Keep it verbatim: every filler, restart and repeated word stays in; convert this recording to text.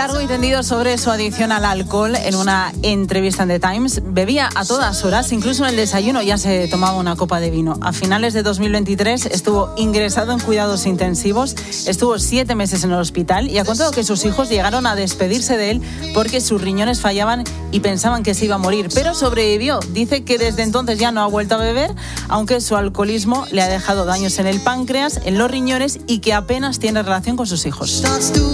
largo y tendido sobre su adicción al alcohol en una entrevista en The Times. Bebía a todas horas, incluso en el desayuno ya se tomaba una copa de vino. A finales de dos mil veintitrés estuvo ingresado en cuidados intensivos, estuvo siete meses en el hospital y ha contado que sus hijos llegaron a despedirse de él porque sus riñones fallaban y pensaban que se iba a morir, pero sobrevivió. Dice que desde entonces ya no ha vuelto a beber, aunque su alcoholismo le ha dejado daños en el páncreas, en los riñones y que apenas tiene relación con sus hijos.